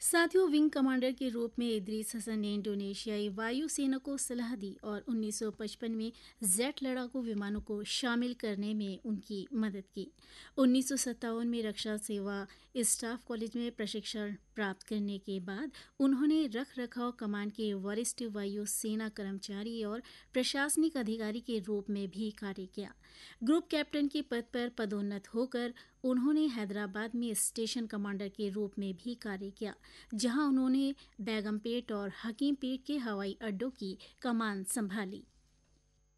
साथियों, wing commander के रूप में इदरीस हसन ने इंडोनेशियाई वायुसेना को सलाह दी और 1955 में जेट लड़ाकू विमानों को शामिल करने में उनकी मदद की। 1957 में रक्षा सेवा स्टाफ कॉलेज में प्रशिक्षण प्राप्त करने के बाद उन्होंने रख रखाव कमान के वरिष्ठ वायु सेना कर्मचारी और प्रशासनिक अधिकारी के रूप में भी कार्य किया। ग्रुप कैप्टन के पद पर पदोन्नत होकर उन्होंने हैदराबाद में स्टेशन कमांडर के रूप में भी कार्य किया, जहां उन्होंने बेगमपेट और हकीमपेट के हवाई अड्डों की कमान संभाली।